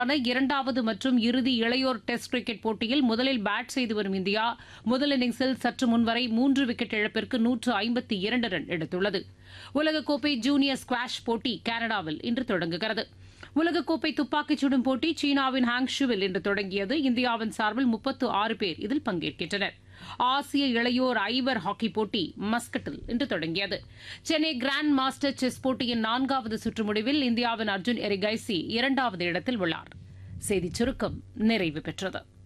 இரண்டாவது மற்றும் இறுதி இளையோர் டெஸ்ட் கிரிக்கெட் போட்டியில் முதலில் பேட் செய்து வரும் இந்தியா முதல் இன்னிங்ஸில் சற்று முன்வரை 3 விக்கெட் இழப்பிற்கு 152 ரன் எடுத்துள்ளது. உலகக்கோப்பை ஜூனியர் ஸ்குவாஷ் போட்டி கனடாவில் இன்று தொடங்குகிறது. உலகக்கோப்பை துப்பாக்கிச் சுடும் போட்டி சீனாவின் ஹாங்ஷுவில் இன்று தொடங்கியது. இந்தியாவின் சார்பில் 36 பேர் இதில் பங்கேற்கின்றனர். ஆசிய இளையோர் ஐவர் ஹாக்கி போட்டி மஸ்கட்டில் இன்று தொடங்கியது. சென்னை கிராண்ட் மாஸ்டர் செஸ் போட்டியின் 4வது சுற்று முடிவில் இந்தியாவின் அர்ஜுன் எரிகைசி 2வது இடத்தில் உள்ளார். செய்திச் சுருக்கம் நிறைவு பெற்றது.